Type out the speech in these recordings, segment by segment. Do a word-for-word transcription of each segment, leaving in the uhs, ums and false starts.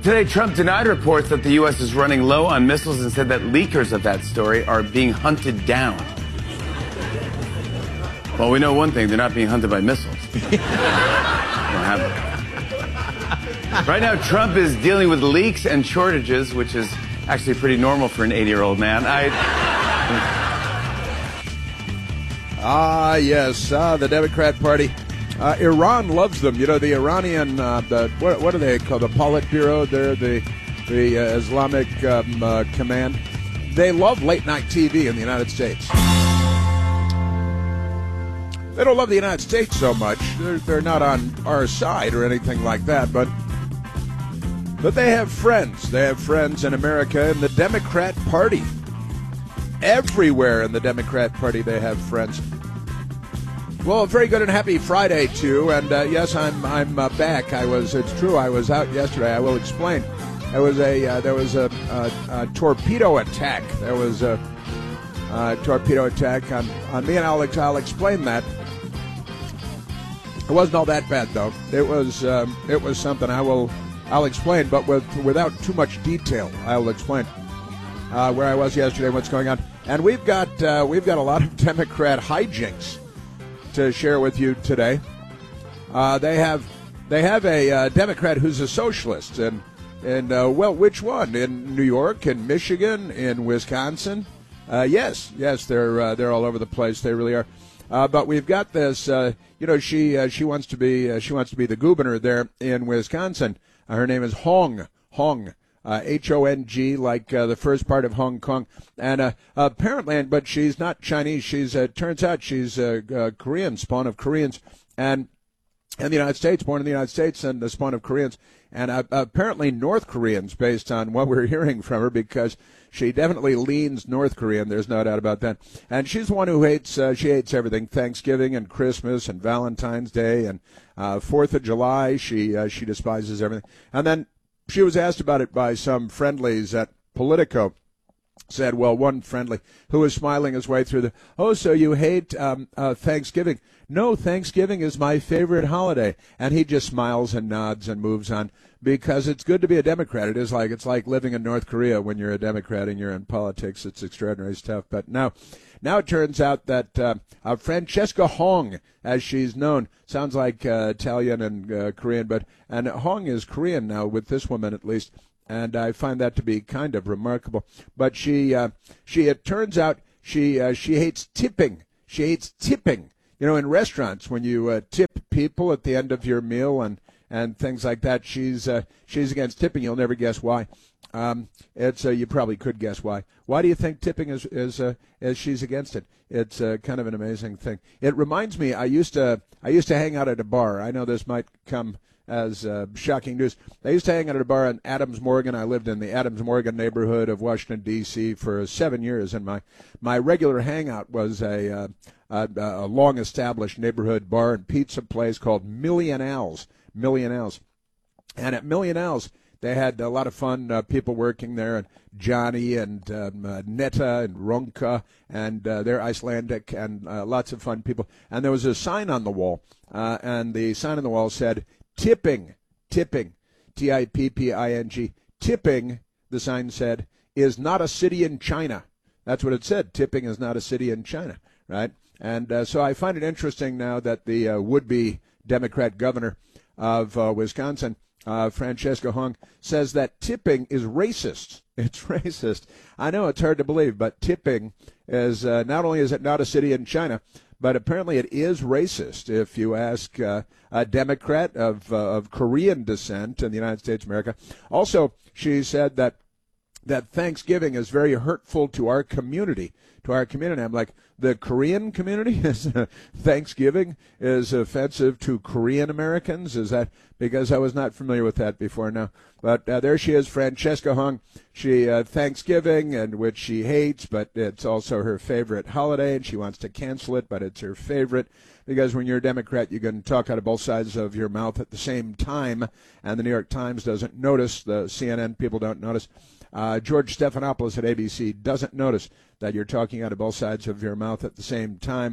Today, Trump denied reports that the U S is running low on missiles and said that leakers of that story are being hunted down. Well, we know one thing. They're not being hunted by missiles. They don't have them. Right now, Trump is dealing with leaks and shortages, which is actually pretty normal for an eighty-year-old man. I... Ah, yes, uh, the Democrat Party. Uh, Iran loves them. You know, the Iranian, uh, the, what, what are they called? The Politburo, they're the, the uh, Islamic um, uh, Command. They love late-night T V in the United States. They don't love the United States so much. They're, they're not on our side or anything like that, but but they have friends. They have friends in America in the Democrat Party. Everywhere in the Democrat Party they have friends. Well, a very good and happy Friday, too. And, uh, yes, I'm I'm uh, back. I was, it's true, I was out yesterday. I will explain. There was a, uh, there was a, a, a torpedo attack. There was a, a torpedo attack on, on me, and I'll, I'll explain that. It wasn't all that bad, though. It was um, it was something I will I'll explain, but with without too much detail. I'll explain uh, where I was yesterday, what's going on, and we've got uh, we've got a lot of Democrat hijinks to share with you today. Uh, they have they have a uh, Democrat who's a socialist, and and uh, well, which one? In New York, in Michigan, in Wisconsin? Uh, yes, yes, they're uh, they're all over the place. They really are. Uh, but we've got this. Uh, you know, she uh, she wants to be uh, she wants to be the governor there in Wisconsin. Uh, her name is Hong Hong. Uh, H O N G, like uh, the first part of Hong Kong. And uh, apparently, but she's not Chinese. She's uh, turns out she's uh, uh, Korean, spawn of Koreans, and in the United States, born in the United States, and the spawn of Koreans. And uh, apparently North Koreans, based on what we're hearing from her, because she definitely leans North Korean. There's no doubt about that. And she's the one who hates, uh, she hates everything, Thanksgiving and Christmas and Valentine's Day and uh, Fourth of July. She, uh, she despises everything. And then she was asked about it by some friendlies at Politico. Said, well, one friendly who was smiling his way through the, oh, so you hate um, uh, Thanksgiving. No, Thanksgiving is my favorite holiday. And he just smiles and nods and moves on because it's good to be a Democrat. It is like, it's like living in North Korea when you're a Democrat and you're in politics. It's extraordinary stuff. But now, now it turns out that uh, uh, Francesca Hong, as she's known, sounds like uh, Italian and uh, Korean, but and Hong is Korean now with this woman at least. And I find that to be kind of remarkable. But she, uh, she, it turns out she, uh, she hates tipping. She hates tipping. You know, in restaurants when you uh, tip people at the end of your meal and, and things like that. She's, uh, she's against tipping. You'll never guess why. Um, it's, uh, you probably could guess why. Why do you think tipping is, is, uh, is she's against it? It's uh, kind of an amazing thing. It reminds me. I used to, I used to hang out at a bar. I know this might come as uh, shocking news. I used to hang out at a bar in Adams Morgan. I lived in the Adams Morgan neighborhood of Washington, D C for seven years, and my, my regular hangout was a, uh, a, a long-established neighborhood bar and pizza place called Million Al's. Million Al's. And at Million Al's, they had a lot of fun uh, people working there, and Johnny and um, uh, Netta and Ronka, and uh, they're Icelandic, and uh, lots of fun people. And there was a sign on the wall, uh, and the sign on the wall said, tipping, tipping, T I P P I N G, tipping, the sign said, is not a city in China. That's what it said. Tipping is not a city in China, right? And uh, so I find it interesting now that the uh, would-be Democrat governor of uh, Wisconsin, uh, Francesca Hong, says that tipping is racist. It's racist. I know it's hard to believe, but tipping is, uh, not only is it not a city in China, but apparently it is racist if you ask uh, a Democrat of uh, of Korean descent in the United States of America. Also, she said that that Thanksgiving is very hurtful to our community, to our community. I'm like, the Korean community? is Thanksgiving is offensive to Korean Americans? Is that because I was not familiar with that before? No. But uh, there she is, Francesca Hong. She, uh, Thanksgiving, and which she hates, but it's also her favorite holiday, and she wants to cancel it, but it's her favorite. Because when you're a Democrat, you can talk out of both sides of your mouth at the same time, and the New York Times doesn't notice, the C N N people don't notice. Uh, George Stephanopoulos at A B C doesn't notice that you're talking out of both sides of your mouth at the same time.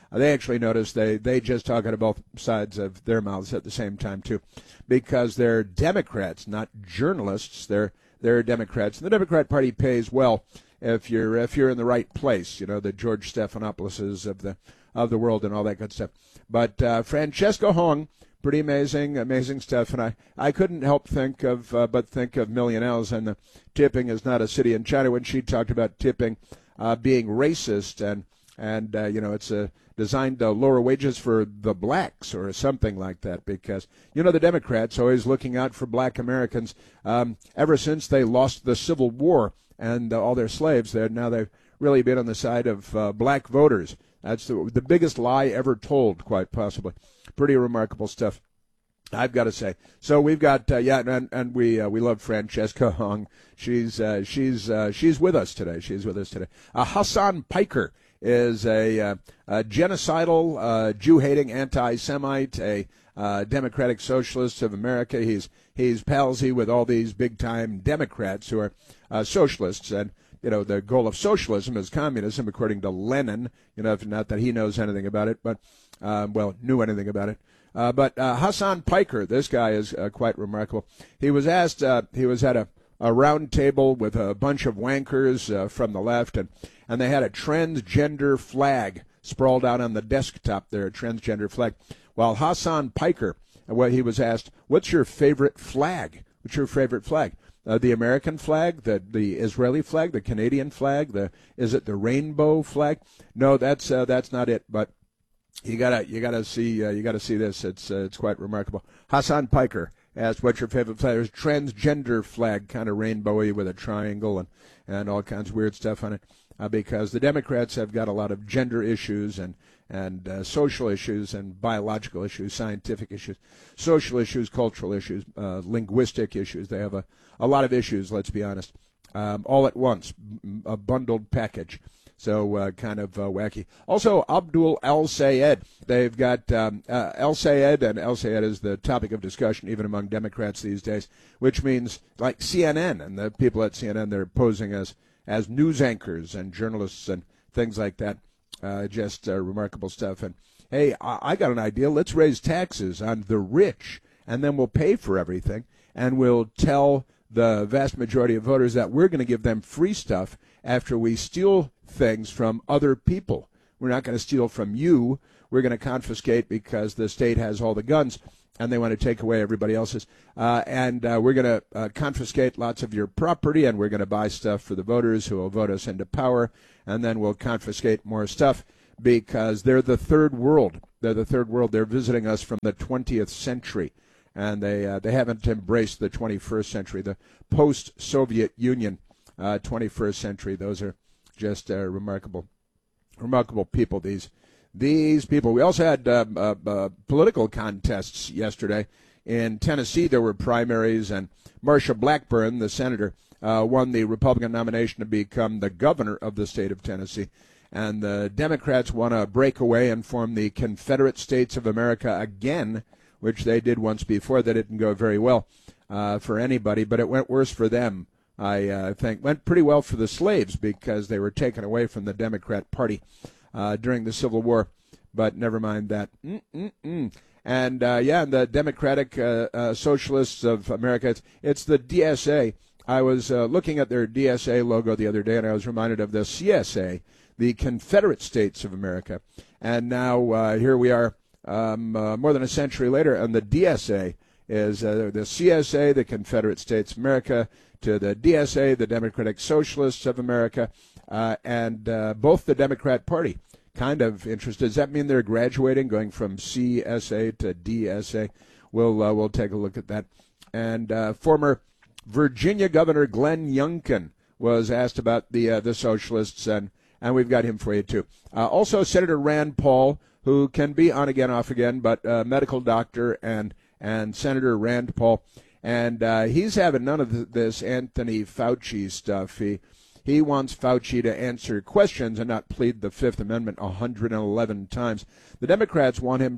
they actually noticed they, they just talk out of both sides of their mouths at the same time, too, because they're Democrats, not journalists. They're they're Democrats. And the Democrat Party pays well if you're if you're in the right place, you know, the George Stephanopoulos of the of the world and all that good stuff. But uh, Francesca Hong, pretty amazing, amazing stuff. And I, I couldn't help think of uh, but think of Millionelles and the tipping is not a city in China when she talked about tipping uh, being racist and and uh, you know it's a designed to lower wages for the blacks or something like that, because, you know, the Democrats always looking out for black Americans um, ever since they lost the Civil War and uh, all their slaves. They're, now they've really been on the side of uh, black voters. That's the, the biggest lie ever told, quite possibly. Pretty remarkable stuff, I've got to say. So we've got, uh, yeah, and, and we uh, we love Francesca Hong. She's uh, she's uh, she's with us today. She's with us today. Uh, Hassan Piker is a, uh, a genocidal, uh, Jew-hating anti-Semite, a uh, Democratic Socialist of America. He's he's palsy with all these big-time Democrats who are uh, socialists, and you know the goal of socialism is communism, according to Lenin. You know, not that he knows anything about it, but uh, well, knew anything about it. Uh, but uh, Hassan Piker, this guy is uh, quite remarkable. He was asked. Uh, he was at a a round table with a bunch of wankers uh, from the left, and, and they had a transgender flag sprawled out on the desktop there, a transgender flag. While Hassan Piker, well, he was asked, what's your favorite flag? What's your favorite flag? Uh, the American flag, the the Israeli flag, the Canadian flag, the is it the rainbow flag? No, that's uh, that's not it. But you gotta you gotta see uh, you gotta see this. It's uh, it's quite remarkable. Hassan Piker asked, what's your favorite flag? There's transgender flag, kind of rainbowy with a triangle and, and all kinds of weird stuff on it, uh, because the Democrats have got a lot of gender issues and, and uh, social issues and biological issues, scientific issues, social issues, cultural issues, uh, linguistic issues. They have a, a lot of issues, let's be honest, um, all at once, a bundled package. So uh, kind of uh, wacky. Also, Abdul El-Sayed. They've got um, uh, El-Sayed, and El-Sayed is the topic of discussion even among Democrats these days, which means like C N N, and the people at C N N, they're posing as, as news anchors and journalists and things like that. Uh, just uh, remarkable stuff. And, hey, I-, I got an idea. Let's raise taxes on the rich, and then we'll pay for everything, and we'll tell the vast majority of voters that we're going to give them free stuff after we steal things from other people. We're not going to steal from you. We're going to confiscate because the state has all the guns and they want to take away everybody else's. Uh, and uh, we're going to uh, confiscate lots of your property, and we're going to buy stuff for the voters who will vote us into power, and then we'll confiscate more stuff because they're the third world. They're the third world. They're visiting us from the twentieth century. And they uh, they haven't embraced the twenty-first century, the post-Soviet Union uh, twenty-first century. Those are just uh, remarkable, remarkable people. These these people. We also had uh, uh, uh, political contests yesterday in Tennessee. There were primaries, and Marsha Blackburn, the senator, uh, won the Republican nomination to become the governor of the state of Tennessee. And the Democrats want to break away and form the Confederate States of America again, which they did once before. That didn't go very well uh, for anybody, but it went worse for them, I uh, think. Went pretty well for the slaves because they were taken away from the Democrat Party uh, during the Civil War, but never mind that. Mm-mm-mm. And, uh, yeah, the Democratic uh, uh, Socialists of America, it's, it's the D S A. I was uh, looking at their D S A logo the other day, and I was reminded of the C S A, the Confederate States of America. And now uh, here we are, Um, uh, more than a century later, and the D S A is uh, the C S A, the Confederate States of America, to the D S A, the Democratic Socialists of America, uh, and uh, both the Democrat Party. Kind of interested. Does that mean they're graduating, going from C S A to D S A? We'll uh, we'll take a look at that. And uh, former Virginia Governor Glenn Youngkin was asked about the uh, the socialists, and and we've got him for you too. Uh, also, Senator Rand Paul, who can be on again, off again, but uh, medical doctor and and Senator Rand Paul. And uh, he's having none of this Anthony Fauci stuff. He he wants Fauci to answer questions and not plead the Fifth Amendment one hundred eleven times. The Democrats want him to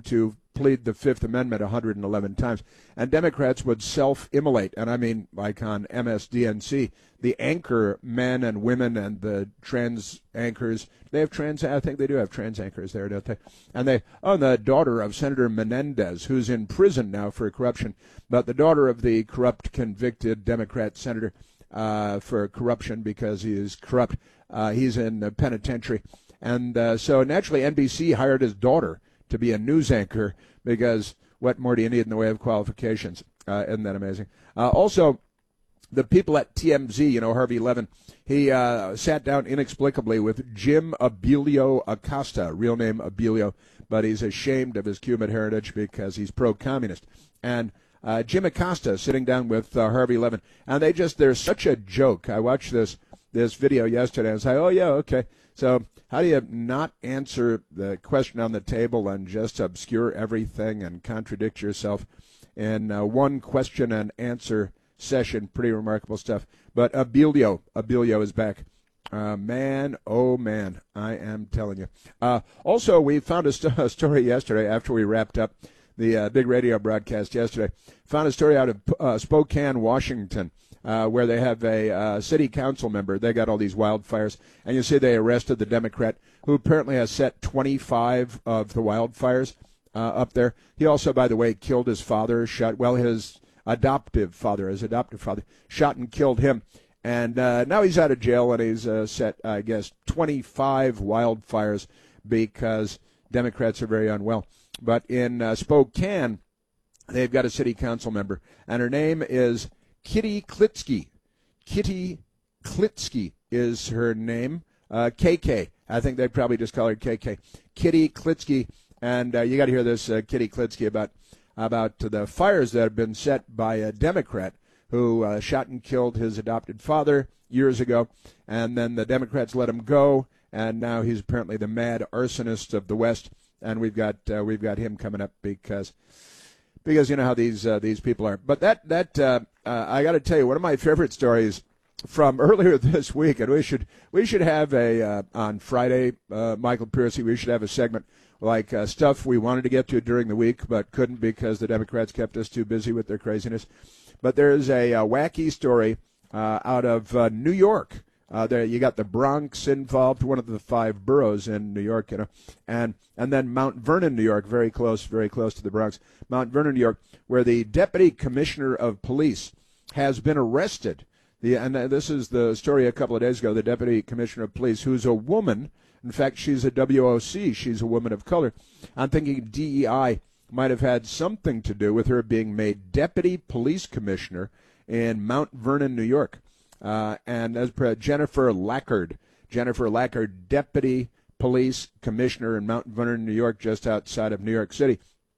plead the Fifth Amendment one hundred eleven times. And Democrats would self-immolate, and I mean like on M S D N C, the anchor men and women and the trans anchors. They have trans, I think they do have trans anchors there, don't they? And they, oh, and the daughter of Senator Menendez, who's in prison now for corruption, but the daughter of the corrupt, convicted Democrat senator uh, for corruption because he is corrupt. Uh, he's in the penitentiary. And uh, so naturally N B C hired his daughter to be a news anchor because what more do you need in the way of qualifications? Uh, isn't that amazing? Uh, also, the people at T M Z, you know, Harvey Levin, he uh, sat down inexplicably with Jim Abilio Acosta, real name Abilio, but he's ashamed of his Cuban heritage because he's pro-communist. And uh, Jim Acosta sitting down with uh, Harvey Levin, and they just, they're such a joke. I watched this this video yesterday and I was like, oh, yeah, okay. So how do you not answer the question on the table and just obscure everything and contradict yourself in uh, one question and answer session? Pretty remarkable stuff. But Abilio, Abilio is back. Uh, man, oh man, I am telling you. Uh, also, we found a, st- a story yesterday after we wrapped up the uh, big radio broadcast yesterday. Found a story out of uh, Spokane, Washington. Uh, where they have a uh, city council member. They got all these wildfires. And you see they arrested the Democrat who apparently has set twenty-five of the wildfires uh, up there. He also, by the way, killed his father, shot, well, his adoptive father, his adoptive father, shot and killed him. And uh, now he's out of jail and he's uh, set, I guess, twenty-five wildfires because Democrats are very unwell. But in uh, Spokane, they've got a city council member, and her name is Kitty Klitsky. Kitty Klitsky is her name. Uh, K K. I think they probably just call her K K. Kitty Klitsky. And uh, you got to hear this, uh, Kitty Klitsky, about about the fires that have been set by a Democrat who uh, shot and killed his adopted father years ago. And then the Democrats let him go. And now he's apparently the mad arsonist of the West. And we've got uh, we've got him coming up because because you know how these uh, these people are. But that that uh, uh, I got to tell you, one of my favorite stories from earlier this week, and we should we should have a uh, on Friday, uh, Michael Piercy, we should have a segment like uh, stuff we wanted to get to during the week but couldn't because the Democrats kept us too busy with their craziness. But there's a, a wacky story uh, out of uh, New York. Uh, there you got the Bronx involved, one of the five boroughs in New York, you know, and and then Mount Vernon, New York, very close, very close to the Bronx. Mount Vernon, New York, where the deputy commissioner of police has been arrested. The and this is the story a couple of days ago. The deputy commissioner of police, who's a woman, in fact, she's a W O C, she's a woman of color. I'm thinking D E I might have had something to do with her being made deputy police commissioner in Mount Vernon, New York. Uh, and as per Jennifer Lackard, Jennifer Lackard, deputy police commissioner in Mount Vernon, New York, just outside of New York City.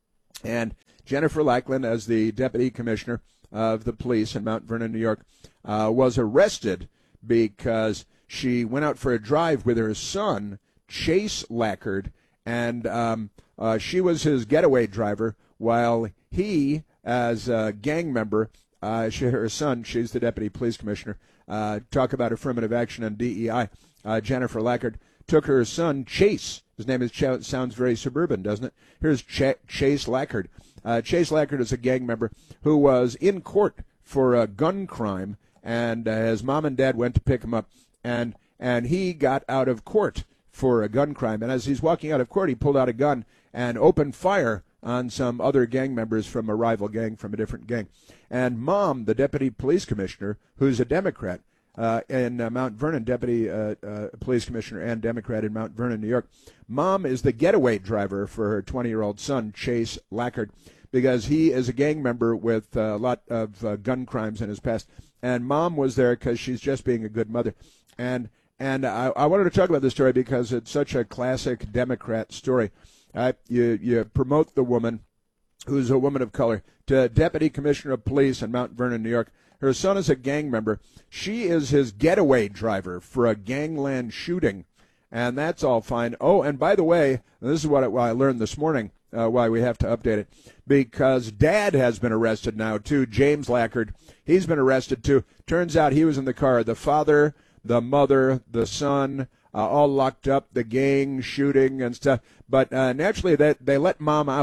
And Jennifer Lackland, as the deputy commissioner of the police in Mount Vernon, New York, uh, was arrested because she went out for a drive with her son, Chase Lackard, and um, uh, she was his getaway driver while he, as a gang member, uh, she, her son, she's the deputy police commissioner, uh, talk about affirmative action and D E I. Uh, Jennifer Lackard took her son, Chase. His name is Ch- sounds very suburban, doesn't it? Here's Ch- Chase Lackard. Uh, Chase Lackard is a gang member who was in court for a gun crime, and uh, his mom and dad went to pick him up, and and he got out of court for a gun crime. And as he's walking out of court, he pulled out a gun and opened fire on some other gang members from a rival gang, from a different gang. And Mom, the deputy police commissioner, who's a Democrat uh, in uh, Mount Vernon, deputy uh, uh, police commissioner and Democrat in Mount Vernon, New York, Mom is the getaway driver for her twenty-year-old son, Chase Lackard, because he is a gang member with a lot of uh, gun crimes in his past. And Mom was there because she's just being a good mother. And and I, I wanted to talk about this story because it's such a classic Democrat story. Uh, you, you promote the woman, who's a woman of color, to deputy commissioner of police in Mount Vernon, New York. Her son is a gang member. She is his getaway driver for a gangland shooting, and that's all fine. Oh, and by the way, this is what I, what I learned this morning, uh, why we have to update it, because Dad has been arrested now, too, James Lackard. He's been arrested, too. Turns out he was in the car. The father, the mother, the son, Uh, all locked up, the gang shooting and stuff. But uh, naturally, they, they let Mom out.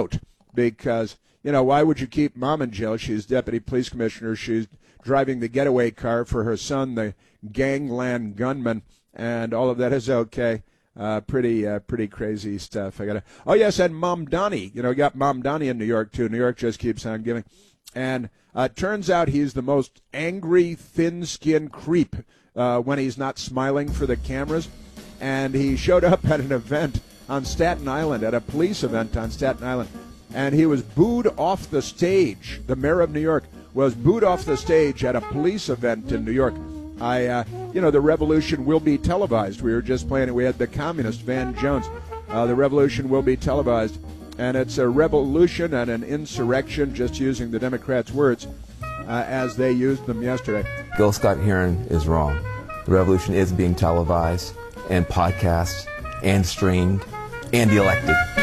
because, you know, why would you keep Mom in jail? She's deputy police commissioner. She's driving the getaway car for her son, the gangland gunman, and all of that is okay. Uh, pretty uh, pretty crazy stuff. I gotta. Oh yes, and Mamdani. You know, we got Mamdani in New York too. New York just keeps on giving. And uh, turns out he's the most angry, thin-skinned creep uh, when he's not smiling for the cameras. And he showed up at an event on Staten Island, at a police event on Staten Island, and he was booed off the stage. The mayor of New York was booed off the stage at a police event in New York. I, uh, you know, the revolution will be televised. We were just playing it. We had the communist Van Jones. Uh, the revolution will be televised. And it's a revolution and an insurrection, just using the Democrats' words uh, as they used them yesterday. Gil Scott-Heron is wrong. The revolution is being televised and podcast and streamed and elected.